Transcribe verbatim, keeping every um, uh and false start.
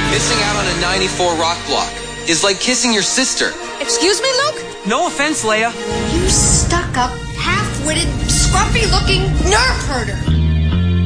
Missing out on a ninety-four rock block is like kissing your sister. Excuse me, Luke? No offense, Leia. You stuck-up, half-witted, scruffy-looking nerf herder.